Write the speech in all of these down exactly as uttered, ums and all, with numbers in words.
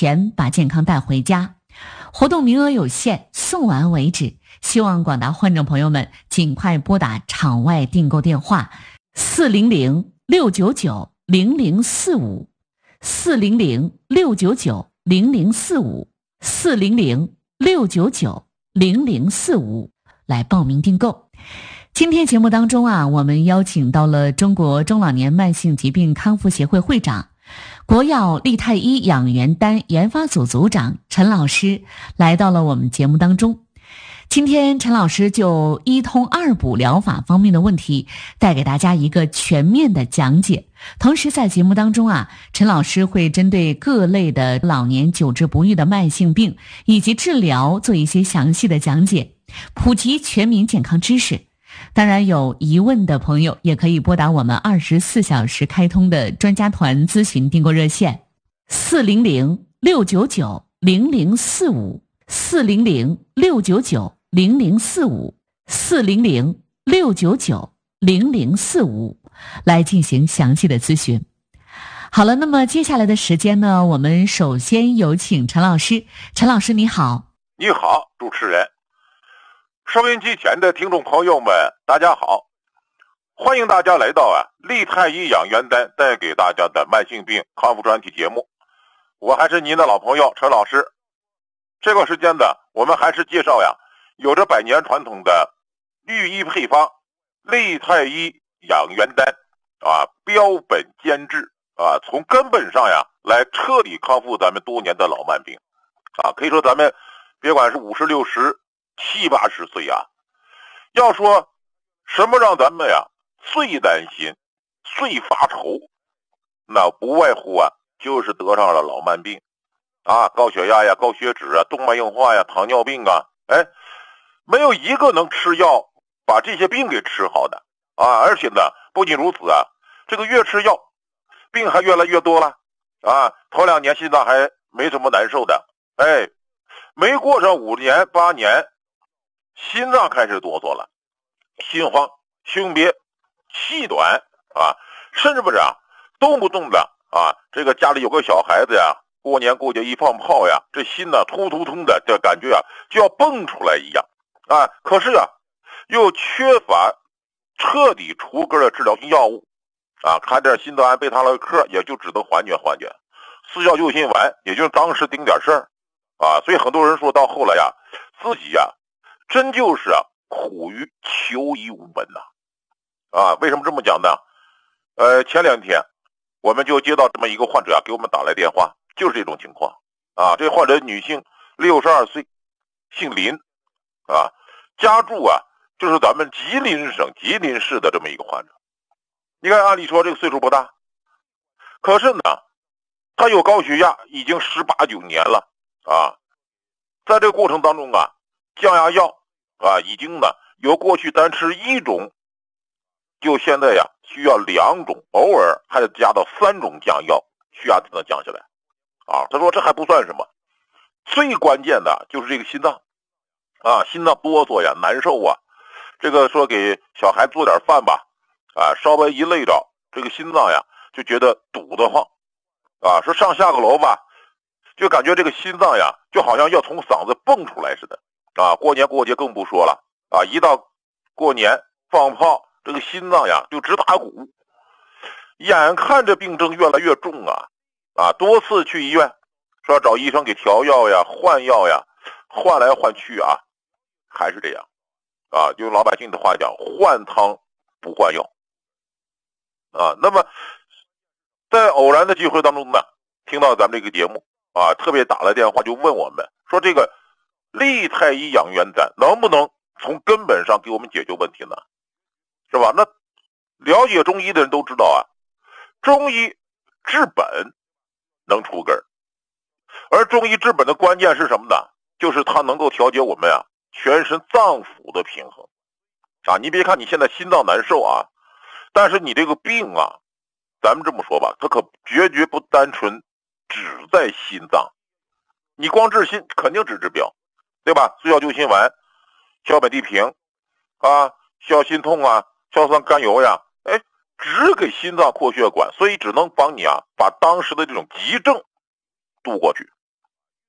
钱把健康带回家。活动名额有限，送完为止。希望广大患者朋友们尽快拨打场外订购电话四零零六九九零零四五四零零六九九零零四五四零零六九九零零四五来报名订购。今天节目当中啊，我们邀请到了中国中老年慢性疾病康复协会会长、国药利泰医养元丹研发组组长陈老师来到了我们节目当中。今天陈老师就一通二补疗法方面的问题带给大家一个全面的讲解。同时在节目当中啊，陈老师会针对各类的老年久治不愈的慢性病以及治疗做一些详细的讲解，普及全民健康知识。当然有疑问的朋友也可以拨打我们二十四小时开通的专家团咨询订购热线四零零六九九零零四五四零零六九九零零四五四零零六九九零零四五来进行详细的咨询。好了，那么接下来的时间呢，我们首先有请陈老师。陈老师你好。 你好，主持人。收音机前的听众朋友们大家好，欢迎大家来到啊利泰医养元丹带给大家的慢性病康复专题节目。我还是您的老朋友陈老师。这个时间呢，我们还是介绍呀有着百年传统的御医配方利泰医养元丹啊，标本兼治啊，从根本上呀来彻底康复咱们多年的老慢病啊。可以说咱们别管是五十六十七八十岁啊，要说什么让咱们呀最担心最发愁，那不外乎啊就是得上了老慢病啊，高血压呀、高血脂啊、动脉硬化呀、糖尿病啊，哎，没有一个能吃药把这些病给吃好的啊。而且呢，不仅如此啊，这个越吃药病还越来越多了啊。头两年心脏还没什么难受的，哎，没过上五年八年，心脏开始哆嗦了，心慌、胸憋、气短啊，甚至不是啊，动不动的啊，这个家里有个小孩子呀，过年过节一放炮呀，这心呢突突突的，这感觉啊就要蹦出来一样啊。可是啊，又缺乏彻底除根的治疗性药物啊，看点心脏安贝塔乐克也就只能缓解缓解，四效救心丸也就当时顶点事儿啊。所以很多人说到后来呀，自己呀真就是啊苦于求医无门呐啊。为什么这么讲呢？呃，前两天我们就接到这么一个患者啊，给我们打来电话，就是这种情况啊。这患者女性，六十二岁，姓林啊，家住啊就是咱们吉林省吉林市的这么一个患者。你看，按理说这个岁数不大，可是呢，他有高血压已经十八九年了啊。在这个过程当中啊，降压药啊已经呢由过去单吃一种，就现在呀需要两种，偶尔还得加到三种降药，血压才能降下来啊。他说这还不算什么，最关键的就是这个心脏啊，心脏哆嗦呀，难受啊。这个说给小孩做点饭吧啊，稍微一累着，这个心脏呀就觉得堵得慌啊。说上下个楼吧，就感觉这个心脏呀就好像要从嗓子蹦出来似的啊。过年过节更不说了啊，一到过年放炮，这个心脏呀就直打鼓。眼看着病症越来越重啊啊，多次去医院说找医生给调药呀、换药呀，换来换去啊，还是这样啊。用老百姓的话讲，换汤不换药啊。那么在偶然的机会当中呢，听到咱们这个节目啊，特别打了电话就问我们说，这个利泰医养元丹能不能从根本上给我们解决问题呢？是吧？那了解中医的人都知道啊，中医治本能除根，而中医治本的关键是什么呢？就是它能够调节我们啊全身脏腑的平衡啊。你别看你现在心脏难受啊，但是你这个病啊，咱们这么说吧，它可绝绝不单纯只在心脏。你光治心肯定只治标，对吧？四效救心丸、消本地平啊、消心痛啊、硝酸甘油呀，哎，只给心脏扩血管，所以只能帮你啊把当时的这种急症度过去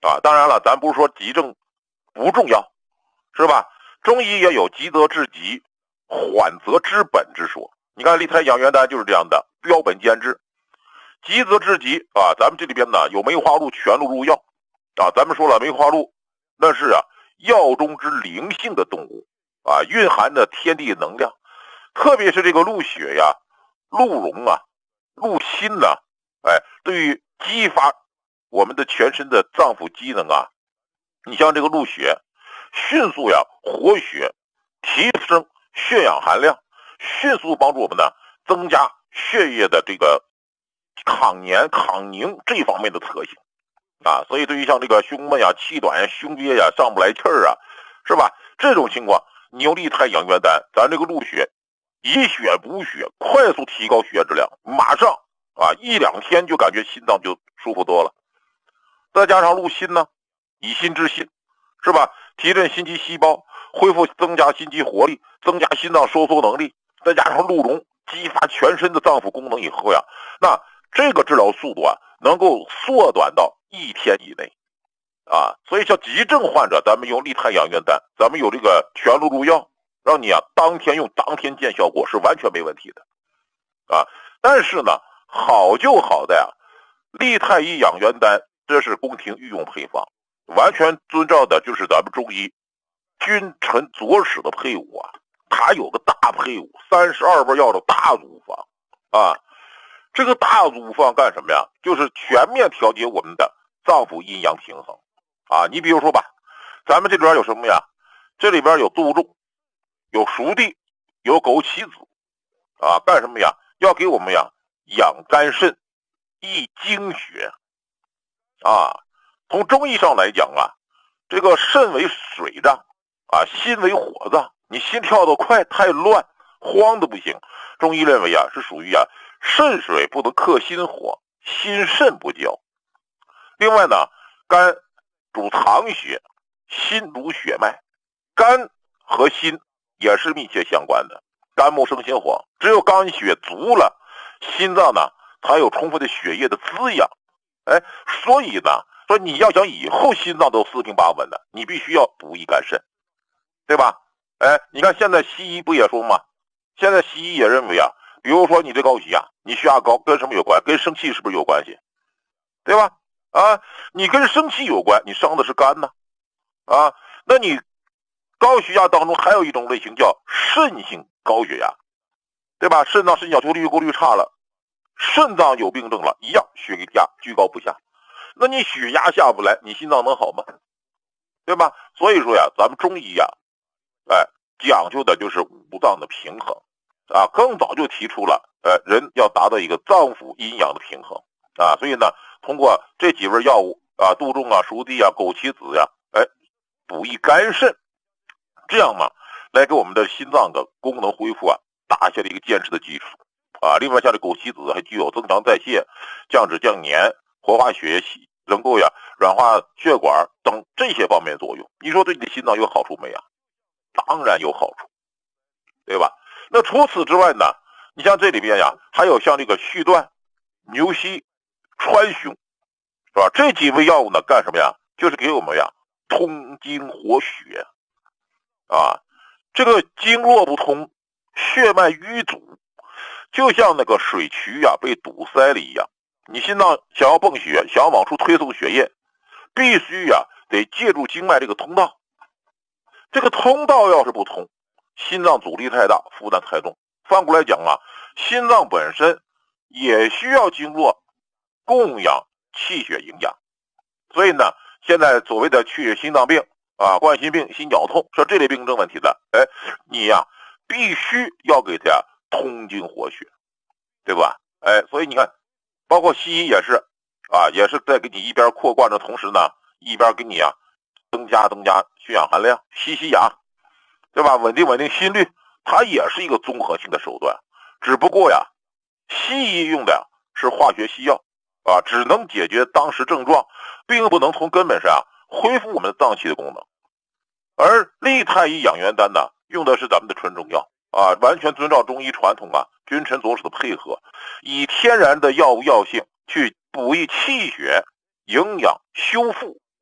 啊。当然了，咱不是说急症不重要，是吧？中医也有急则治急，缓则治本之说。你看利泰养元丹就是这样的，标本兼治。急则治急啊，咱们这里边呢有梅花鹿全鹿入药啊。咱们说了，梅花鹿那是啊药中之灵性的动物啊，蕴含着天地能量，特别是这个鹿血呀、鹿茸啊、鹿心呐、啊，哎，对于激发我们的全身的脏腑机能啊，你像这个鹿血，迅速呀活血，提升血氧含量，迅速帮助我们呢增加血液的这个抗粘抗凝这方面的特性啊。所以对于像这个胸闷呀、气短呀、胸憋呀、上不来气儿啊，是吧？这种情况你用利泰养元丹，咱这个鹿血以血补血，快速提高血液质量，马上啊一两天就感觉心脏就舒服多了。再加上鹿心呢，以心治心，是吧？提振心肌细胞，恢复增加心肌活力，增加心脏收缩能力。再加上鹿茸激发全身的脏腑功能以后呀，那这个治疗速度啊能够缩短到一天以内啊。所以像急症患者，咱们用利泰养元丹，咱们有这个全鹿入药，让你啊当天用当天见效果是完全没问题的啊。但是呢，好就好在啊，利泰医养元丹这是宫廷御用配方，完全遵照的就是咱们中医君臣佐使的配伍啊。它有个大配伍，三十二味药的大组方啊。这个大组方干什么呀？就是全面调节我们的脏腑阴阳平衡啊。你比如说吧，咱们这里边有什么呀？这里边有杜仲，有熟地，有枸杞子啊。干什么呀？要给我们呀养肝肾、益精血啊。从中医上来讲啊，这个肾为水脏啊，心为火脏。你心跳得快，太乱，慌的不行。中医认为啊，是属于啊肾水不能克心火，心肾不交。另外呢，肝主藏血，心主血脉，肝和心也是密切相关的。肝木生心火，只有肝血足了，心脏呢才有充分的血液的滋养。哎，所以呢，说你要想以后心脏都四平八稳的，你必须要补益肝肾，对吧？哎，你看现在西医不也说吗？现在西医也认为啊，比如说你这高血压，你血压高跟什么有关？跟生气是不是有关系？对吧？啊，你跟生气有关，你伤的是肝呢。啊，那你高血压当中还有一种类型叫肾性高血压，对吧？肾脏肾小球滤过率差了，肾脏有病症了，一样血压居高不下。那你血压下不来，你心脏能好吗？对吧？所以说呀，咱们中医呀，哎，讲究的就是五脏的平衡啊，更早就提出了，呃，人要达到一个脏腑阴阳的平衡啊。所以呢，通过这几味药物啊，杜仲啊、熟地啊、枸杞子呀，哎，补益肝肾，这样嘛，来给我们的心脏的功能恢复啊，打下了一个坚实的基础啊。另外，像这枸杞子还具有增强代谢、降脂降粘、活化血液系，能够呀软化血管等这些方面作用。你说对你的心脏有好处没啊？当然有好处，对吧？那除此之外呢，你像这里边呀，还有像这个续断、牛膝、川芎，是吧？这几味药物呢，干什么呀？就是给我们呀通经活血啊。这个经络不通，血脉淤阻，就像那个水渠呀被堵塞了一样。你心脏想要泵血，想要往出推送血液，必须呀得借助经脉这个通道。这个通道要是不通，心脏阻力太大，负担太重。反过来讲啊，心脏本身也需要经络供养气血营养。所以呢，现在所谓的去心脏病啊、冠心病、心绞痛，说这类病症问题的，哎，你呀必须要给它呀通经活血，对吧？哎，所以你看，包括西医也是啊，也是在给你一边扩灌的同时呢，一边给你啊增加增加血氧含量，吸吸氧，对吧？稳定稳定心率，它也是一个综合性的手段。只不过呀，西医用的呀是化学西药啊，只能解决当时症状，并不能从根本上啊恢复我们脏器的功能。而利太医养元丹呢，用的是咱们的纯中药啊，完全遵照中医传统啊，君臣佐使的配合，以天然的药物药性去补益气血、营养、修复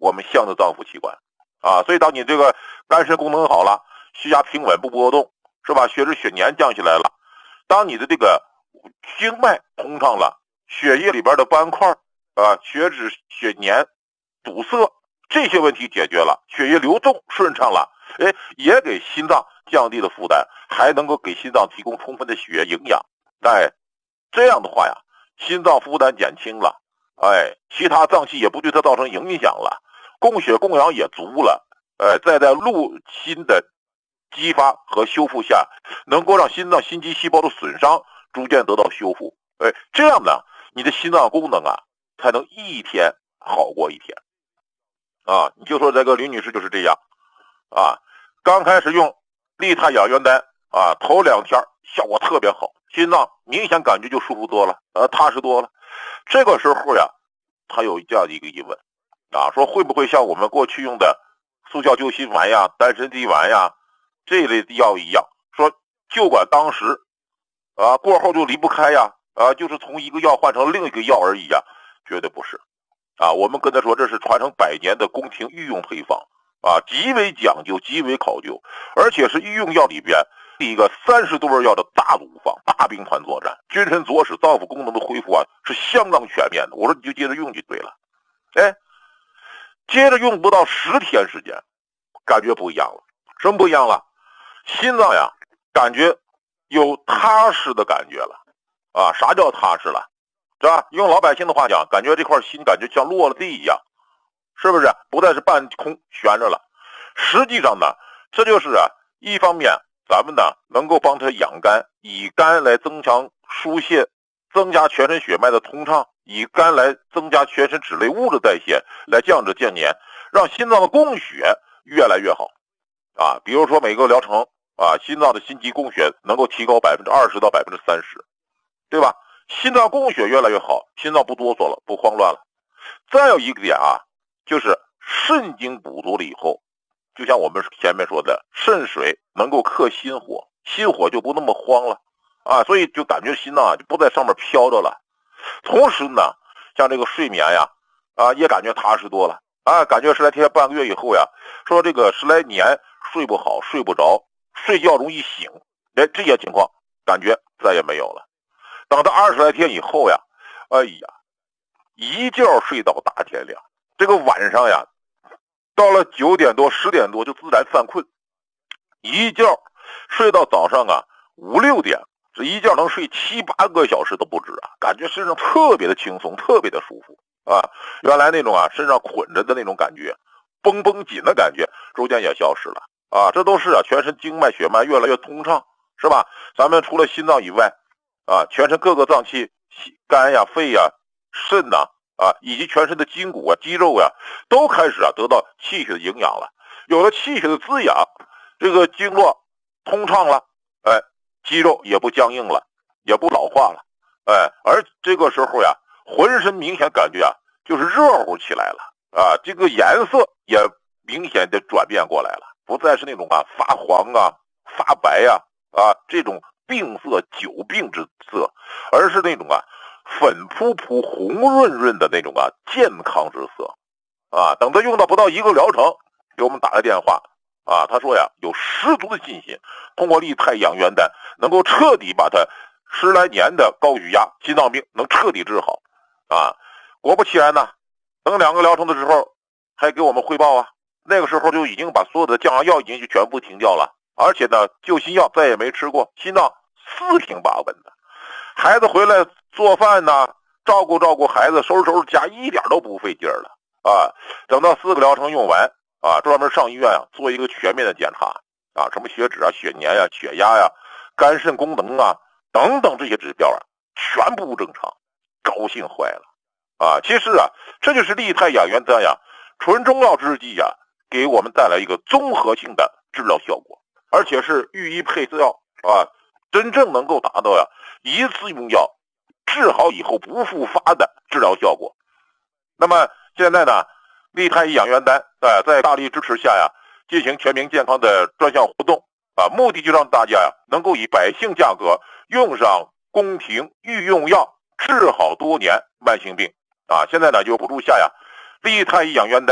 我们相的脏腑器官啊。所以当你这个肝肾功能好了，血压平稳不波动，是吧？血脂血粘降下来了，当你的这个经脉通畅了，血液里边的斑块啊、血脂血粘堵塞这些问题解决了，血液流动顺畅了，哎，也给心脏降低了负担，还能够给心脏提供充分的血液营养。哎，这样的话呀，心脏负担减轻了，哎，其他脏器也不对它造成影响了，供血供氧也足了，哎，再在路心的激发和修复下，能够让心脏心肌细胞的损伤逐渐得到修复。哎，这样呢，你的心脏功能啊，才能一天好过一天。啊，你就说这个林女士就是这样，啊，刚开始用利泰养元丹啊，头两天效果特别好，心脏明显感觉就舒服多了，呃，踏实多了。这个时候呀，她有这样的一个疑问，啊，说会不会像我们过去用的速效救心丸呀、丹参地丸呀这一类的药一样，说就管当时啊过后就离不开呀，啊，就是从一个药换成另一个药而已呀，绝对不是。啊，我们跟他说这是传承百年的宫廷御用配方啊，极为讲究，极为考究，而且是御用药里边一个三十多味药的大组方、大兵团作战，君臣佐使、脏腑功能的恢复啊是相当全面的。我说你就接着用就对了，哎，接着用不到十天时间，感觉不一样了。什么不一样了？心脏呀，感觉有踏实的感觉了啊！啥叫踏实了？是吧？用老百姓的话讲，感觉这块心感觉像落了地一样，是不是？不再是半空悬着了。实际上呢，这就是啊，一方面咱们呢能够帮他养肝，以肝来增强疏泄，增加全身血脉的通畅，以肝来增加全身脂类物质代谢，来降脂降粘，让心脏的供血越来越好啊。比如说每个疗程啊，心脏的心肌供血能够提高百分之二十到百分之三十，对吧？心脏供血越来越好，心脏不哆嗦了，不慌乱了。再有一个点啊，就是肾精补足了以后，就像我们前面说的，肾水能够克心火，心火就不那么慌了啊，所以就感觉心脏啊就不在上面飘着了。同时呢，像这个睡眠呀，啊也感觉踏实多了啊，感觉十来天半个月以后呀，说这个十来年睡不好，睡不着，睡觉容易醒，哎，这些情况感觉再也没有了。等到二十来天以后呀，哎呀，一觉睡到大天亮，这个晚上呀，到了九点多十点多就自然犯困，一觉睡到早上啊五六点，这一觉能睡七八个小时都不止啊，感觉身上特别的轻松，特别的舒服啊。原来那种啊身上捆着的那种感觉，绷绷紧的感觉，逐渐也消失了啊。这都是啊全身经脉血脉越来越通畅，是吧？咱们除了心脏以外啊，全身各个脏器，肝呀、肺呀、肾呐，啊，以及全身的筋骨啊、肌肉呀，都开始啊得到气血的营养了。有了气血的滋养，这个经络通畅了，哎，肌肉也不僵硬了，也不老化了，哎，而这个时候呀，浑身明显感觉啊，就是热乎起来了啊，这个颜色也明显的转变过来了，不再是那种啊发黄啊、发白呀 啊, 啊这种病色、久病之色，而是那种啊粉扑扑、红润润的那种啊健康之色啊。等他用到不到一个疗程，给我们打个电话啊，他说呀有十足的信心，通过利泰养元丹能够彻底把他十来年的高血压、心脏病能彻底治好啊。果不其然呢，等两个疗程的时候还给我们汇报啊，那个时候就已经把所有的降压药已经就全部停掉了。而且呢，救心药再也没吃过，心脏四平八稳的。孩子回来做饭呢，照顾照顾孩子，收拾收拾家，一点都不费劲儿了啊。等到四个疗程用完啊，专门上医院啊做一个全面的检查啊，什么血脂啊、血粘呀、血压呀、肝肾功能啊等等这些指标啊，全部正常，高兴坏了啊。其实啊，这就是利泰养元丹呀，纯中药之剂呀，给我们带来一个综合性的治疗效果。而且是寓医配药啊，真正能够达到呀一次用药治好以后不复发的治疗效果。那么现在呢，利泰养元丹啊，在大力支持下呀，进行全民健康的专项活动啊，目的就让大家呀能够以百姓价格用上宫廷御用药，治好多年慢性病啊。现在呢就补助下呀，利泰养元丹